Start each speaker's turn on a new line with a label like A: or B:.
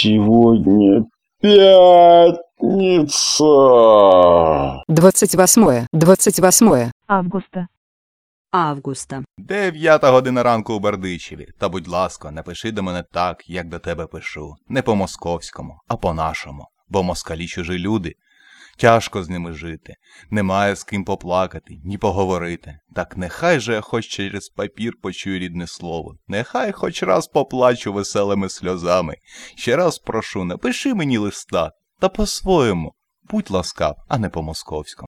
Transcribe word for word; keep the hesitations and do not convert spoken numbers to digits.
A: Сегодня пятница.
B: двадцать восьмое, двадцать восьмое
C: августа.
D: Августа.
E: Дев'ята година ранку у Бердичеві. Та, будь ласка, напиши до мене так, як до тебе пишу. Не по-московському, а по-нашому. Бо москалі чужі люди. Тяжко з ними жити. Немає з ким поплакати, ні поговорити. Так нехай же я хоч через папір почую рідне слово. Нехай хоч раз поплачу веселими сльозами. Ще раз прошу, напиши мені листа. Та по-своєму. Будь ласкав, а не по-московському.